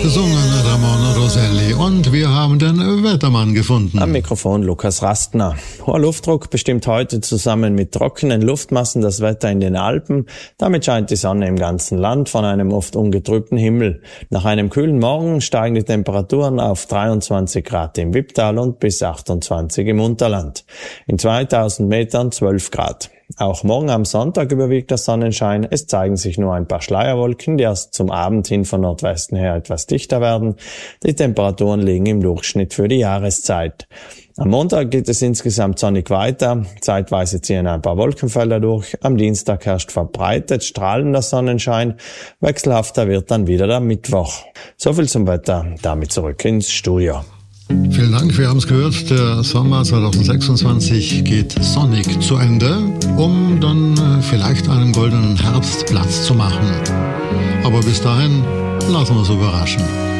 Gesungen Ramon Roselli. Und wir haben den Wettermann gefunden. Am Mikrofon Lukas Rastner. Hoher Luftdruck bestimmt heute zusammen mit trockenen Luftmassen das Wetter in den Alpen. Damit scheint die Sonne im ganzen Land von einem oft ungetrübten Himmel. Nach einem kühlen Morgen steigen die Temperaturen auf 23 Grad im Wipptal und bis 28 im Unterland. In 2000 Metern 12 Grad. Auch morgen am Sonntag überwiegt der Sonnenschein. Es zeigen sich nur ein paar Schleierwolken, die erst zum Abend hin von Nordwesten her etwas dichter werden. Die Temperaturen liegen im Durchschnitt für die Jahreszeit. Am Montag geht es insgesamt sonnig weiter. Zeitweise ziehen ein paar Wolkenfelder durch. Am Dienstag herrscht verbreitet strahlender Sonnenschein. Wechselhafter wird dann wieder der Mittwoch. So viel zum Wetter. Damit zurück ins Studio. Vielen Dank, wir haben es gehört, der Sommer 2026 geht sonnig zu Ende, um dann vielleicht einen goldenen Herbst Platz zu machen. Aber bis dahin lassen wir uns überraschen.